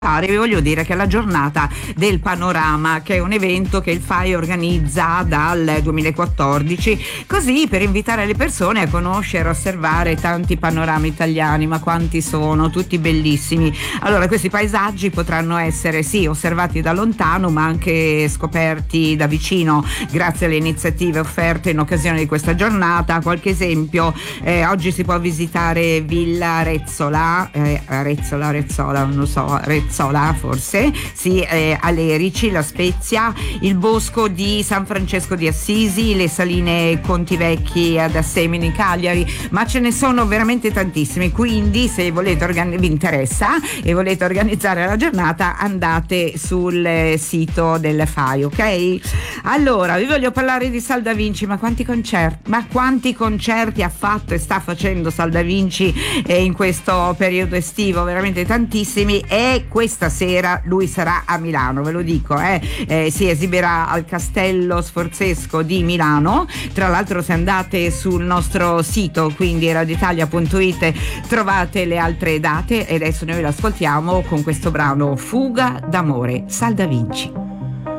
Vi voglio dire che è la giornata del panorama, che è un evento che il FAI organizza dal 2014, così per invitare le persone a conoscere, osservare tanti panorami italiani. Ma quanti sono, tutti bellissimi. Allora, questi paesaggi potranno essere sì osservati da lontano, ma anche scoperti da vicino grazie alle iniziative offerte in occasione di questa giornata. Qualche esempio: oggi si può visitare Villa Rezzola, non lo so, Rezzola forse, sì, Alerici, La Spezia, il bosco di San Francesco di Assisi, le saline Conti Vecchi ad Assemini, Cagliari, ma ce ne sono veramente tantissimi. Quindi se volete vi interessa e volete organizzare la giornata, andate sul sito del FAI, ok? Allora, vi voglio parlare di Sal Da Vinci. Ma quanti concerti ha fatto e sta facendo Sal Da Vinci in questo periodo estivo? Veramente tantissimi. E questa sera lui sarà a Milano, ve lo dico, si esibirà al Castello Sforzesco di Milano. Tra l'altro, se andate sul nostro sito, quindi radioitalia.it, trovate le altre date, e adesso noi l'ascoltiamo con questo brano Fuga d'amore, Sal Da Vinci.